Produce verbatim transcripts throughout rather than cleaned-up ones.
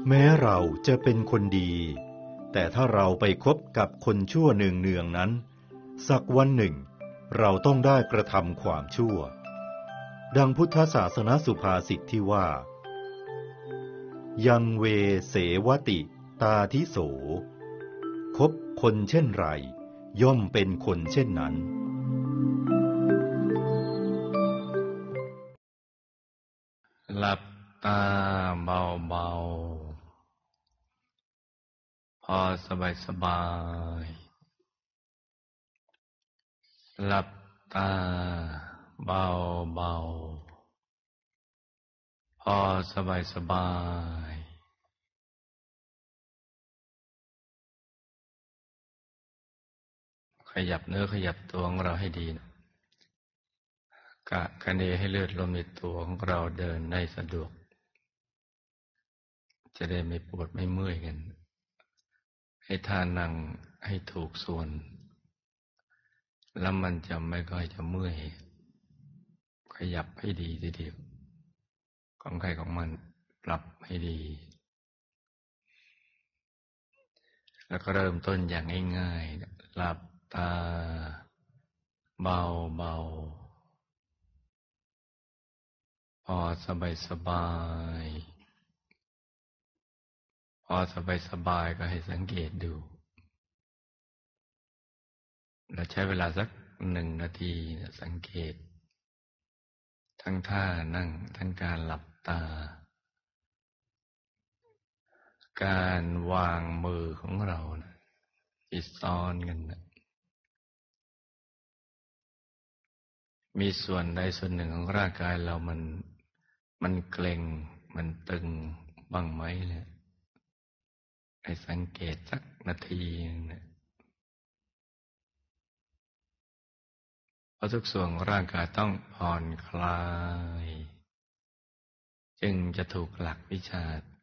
แม้เราจะเป็นคนดีแต่ถ้าเราไปคบกับคนชั่วเนืองๆนั้นสักวันหนึ่งเราต้องได้กระทำความชั่วดังพุทธศาสนสุภาษิตที่ว่ายังเวเสวติตาทิโสคบคนเช่นไรย่อมเป็นคนเช่นนั้นหลับตาเบาๆพอสบายสบายหลับตาเบาๆพอสบายสบายขยับเนื้อขยับตัวของเราให้ดีนะกะคะเนให้เลือดลมในตัวของเราเดินได้สะดวกจะได้ไม่ปวดไม่เมื่อยกันให้ท่านั่งให้ถูกส่วนแล้วมันจะไม่ค่อยจะเมื่อยขยับให้ดีทีเดียวของใครของมันปรับให้ดีแล้วก็เริ่มต้นอย่างง่ายๆหลับตาเบาๆพอสบายสบายพอสบายสบายก็ให้สังเกตดูเราใช้เวลาสักหนึ่งนาทีสังเกตทั้งท่านั่งทั้งการหลับตาการวางมือของเรานะที่ซ้อนกันนะมีส่วนใดส่วนหนึ่งของร่างกายเรามันมันเกร็งมันตึงบ้างไหมเนี่ยให้สังเกตสักนาทีนึงนะเพราะทุกส่วนของร่างกายต้องผ่อนคลายจึงจะถูกหลักวิชา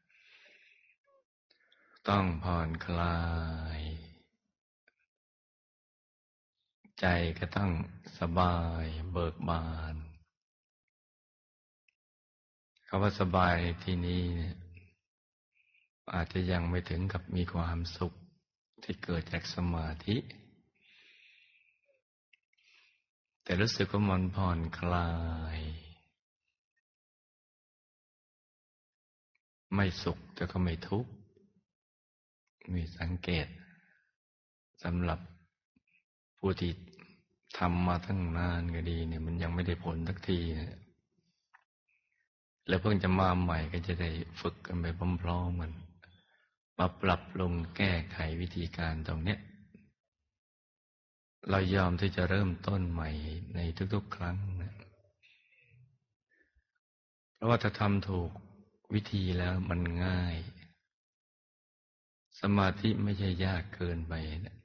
ต้องผ่อนคลายใจก็ต้องสบายเบิกบานคำว่าสบายในที่นี้เนี่ยอาจจะยังไม่ถึงกับมีความสุขที่เกิดจากสมาธิแต่รู้สึกว่ามันผ่อนคลายไม่สุขแต่ก็ไม่ทุกข์มีสังเกตสำหรับผู้ที่ทำมาตั้งนานก็ดีเนี่ยมันยังไม่ได้ผลสักทีเนี่ยแล้วเพิ่งจะมาใหม่ก็จะได้ฝึกกันไปพร้อมๆกันมาปรับปรุงแก้ไขวิธีการตรงเนี้ยเรายอมที่จะเริ่มต้นใหม่ในทุกๆครั้งนะเพราะว่าถ้าทำถูกวิธีแล้วมันง่ายสมาธิไม่ใช่ยากเกินไปนะ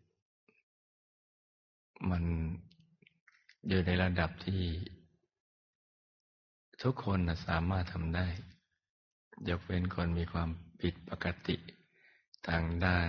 มันอยู่ในระดับที่ทุกคนนะสามารถทำได้ยกเว้นคนมีความผิดปกติทางด้าน